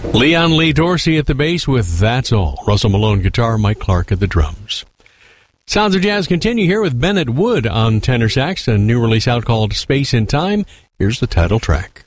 Leon Lee Dorsey at the bass with That's All. Russell Malone guitar, Mike Clark at the drums. Sounds of Jazz continue here with Bennett Wood on tenor sax, a new release out called Space and Time. Here's the title track.